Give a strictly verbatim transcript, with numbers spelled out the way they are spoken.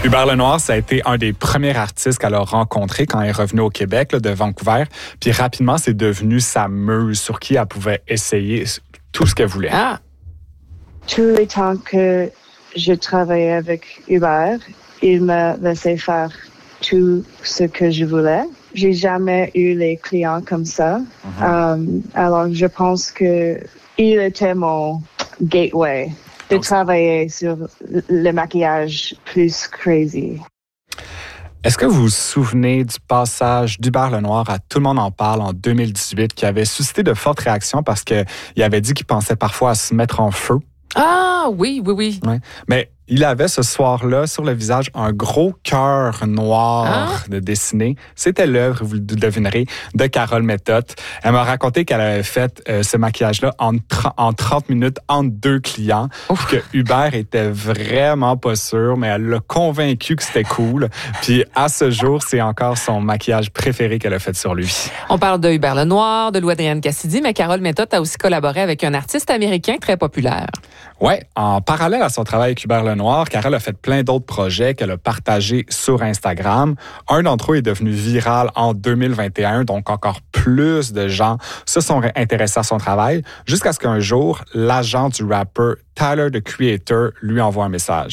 Hubert Lenoir, ça a été un des premiers artistes qu'elle a rencontré quand elle est revenue au Québec, là, de Vancouver. Puis rapidement, c'est devenu sa muse sur qui elle pouvait essayer tout ce qu'elle voulait. Ah! Tous les temps que je travaillais avec Hubert, il m'a laissé faire tout ce que je voulais. J'ai jamais eu les clients comme ça. Mm-hmm. Um, alors, je pense que il était mon gateway de Donc, travailler sur le maquillage plus crazy. Est-ce que vous vous souvenez du passage d'Hubert Lenoir à Tout le monde en parle en deux mille dix-huit qui avait suscité de fortes réactions parce qu'il avait dit qu'il pensait parfois à se mettre en feu? Ah oui, oui, oui. Ouais. Mais il avait ce soir-là sur le visage un gros cœur noir ah? de dessiné. C'était l'œuvre, vous le devinerez, de Carole Méthode. Elle m'a raconté qu'elle avait fait euh, ce maquillage-là en, tra- en trente minutes entre deux clients. Ouf. Que Hubert était vraiment pas sûr, mais elle l'a convaincu que c'était cool. Puis à ce jour, c'est encore son maquillage préféré qu'elle a fait sur lui. On parle de Hubert Lenoir, de Louis-Adrienne Cassidy, mais Carole Méthode a aussi collaboré avec un artiste américain très populaire. Oui, en parallèle à son travail avec Hubert Lenoir, Carole a fait plein d'autres projets qu'elle a partagés sur Instagram. Un d'entre eux est devenu viral en deux mille vingt et un, donc encore plus de gens se sont intéressés à son travail, jusqu'à ce qu'un jour, l'agent du rappeur Tyler, the Creator, lui envoie un message.